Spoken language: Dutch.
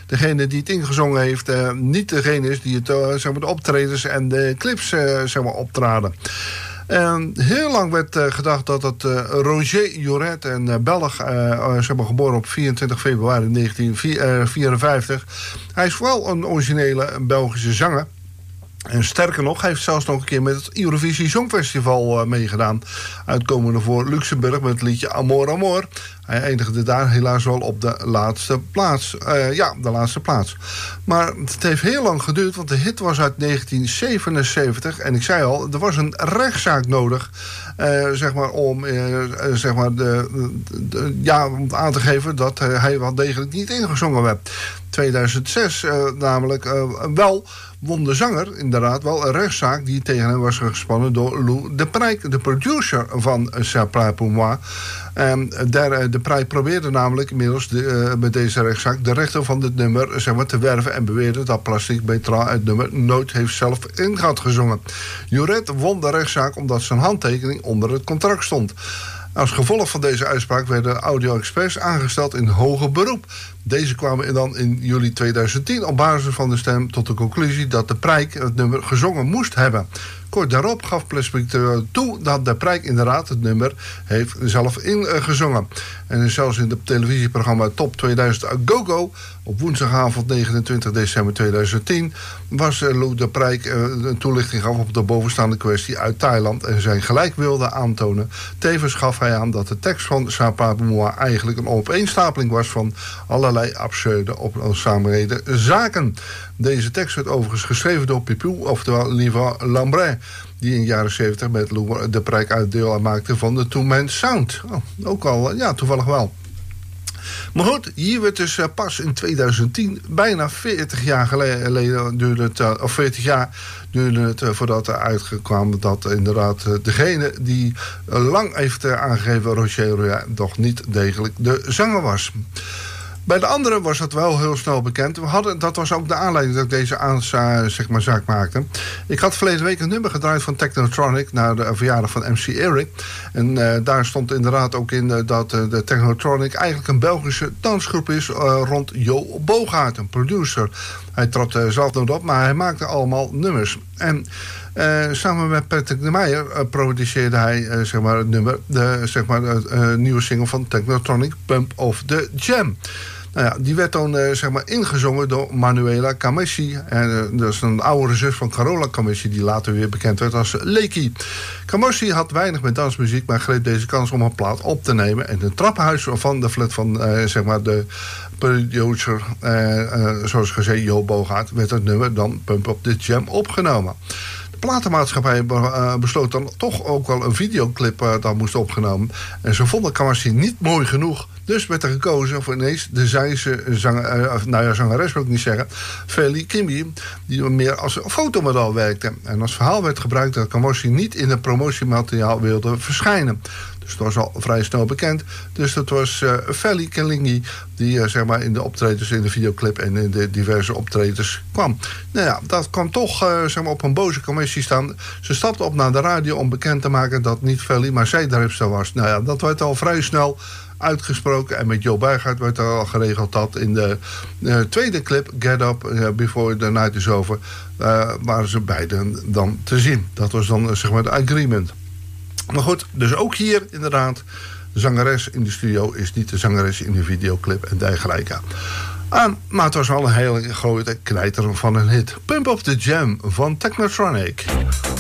degene die het ingezongen heeft niet degene is die het, zeg maar, de optredens en de clips zeg maar, optraden. Heel lang werd gedacht dat het Roger Jouret, een Belg, zeg maar, geboren op 24 februari 1954. Hij is wel een originele Belgische zanger. En sterker nog, hij heeft zelfs nog een keer met het Eurovisie Songfestival meegedaan. Uitkomende voor Luxemburg met het liedje Amor Amor. Hij eindigde daar helaas wel op de laatste plaats. De laatste plaats. Maar het heeft heel lang geduurd, want de hit was uit 1977. En ik zei al, er was een rechtszaak nodig. Zeg maar, om zeg maar om aan te geven dat hij wel degelijk niet ingezongen werd. 2006 namelijk wel won de zanger inderdaad wel een rechtszaak die tegen hem was gespannen door Lou de Prijk, de producer van Ça Plaît Pour Moi. De Prijk probeerde namelijk inmiddels met deze rechtszaak de rechter van dit nummer, zeg maar, te werven en beweerde dat Plastic Bertrand het nummer nooit heeft zelf in gehad gezongen. Jouret won de rechtszaak omdat zijn handtekening onder het contract stond. Als gevolg van deze uitspraak werden Audio Express aangesteld in hoger beroep. Deze kwamen dan in juli 2010 op basis van de stem tot de conclusie dat de Prijk het nummer gezongen moest hebben. Kort daarop gaf Plastic toe dat de Prijk inderdaad het nummer heeft zelf ingezongen. En zelfs in het televisieprogramma Top 2000 Go Go op woensdagavond 29 december 2010 was Lou de Prijk een toelichting gaf op de bovenstaande kwestie uit Thailand en zijn gelijk wilde aantonen. Tevens gaf hij aan dat de tekst van Ça Plaît Pour Moi eigenlijk een opeenstapeling was van allerlei absurde opzamenheden zaken. Deze tekst werd overigens geschreven door Pipou, oftewel Liva Lambret, die in de jaren 70 met Lou de Prijk deel maakte van de Two Man Sound. Ook al, toevallig wel. Maar goed, hier werd dus pas in 2010, bijna 40 jaar geleden duurde het, of 40 jaar duurde het voordat er uitkwam dat inderdaad degene die lang heeft aangegeven, Roger Jouret, toch niet degelijk de zanger was. Bij de anderen was dat wel heel snel bekend. Dat was ook de aanleiding dat ik deze zaak maakte. Ik had verleden week een nummer gedraaid van Technotronic naar de verjaardag van MC Eric. En daar stond inderdaad ook in dat de Technotronic eigenlijk een Belgische dansgroep is rond Jo Bogaert, een producer. Hij trad zelf nooit op, maar hij maakte allemaal nummers. En samen met Patrick de Meijer produceerde hij het nummer, de nieuwe single van Technotronic, Pump of the Jam. Nou ja, die werd dan ingezongen door Manuela Camessi. Dat is een oudere zus van Carola Camessi, die later weer bekend werd als Leekie. Camessi had weinig met dansmuziek, maar greep deze kans om een plaat op te nemen. En het trappenhuis van de flat van de producer, zoals gezegd, Jo Bogaert, werd het nummer dan Pump Up the Jam opgenomen. De platenmaatschappij besloot dan toch ook wel een videoclip dat moest opgenomen. En ze vonden Camessi niet mooi genoeg. Dus werd er gekozen voor ineens de Zijnse zangeres wil ik niet zeggen, Feli Kimby, die meer als een fotomodel werkte. En als verhaal werd gebruikt dat Camessi niet in het promotiemateriaal wilde verschijnen. Dus het was al vrij snel bekend. Dus dat was Feli Kelingi die in de optredens in de videoclip en in de diverse optredens kwam. Nou ja, dat kwam toch op een boze Camessi staan. Ze stapte op naar de radio om bekend te maken dat niet Feli, maar zij de rapster was. Nou ja, dat werd al vrij snel uitgesproken. En met Jo Bogaert werd er al geregeld dat in de tweede clip, Get Up, Before the Night is Over, waren ze beiden dan te zien. Dat was dan de agreement. Maar goed, dus ook hier inderdaad, de zangeres in de studio is niet de zangeres in de videoclip en dergelijke. Maar het was wel een hele grote knijter van een hit. Pump Up the Jam van Technotronic.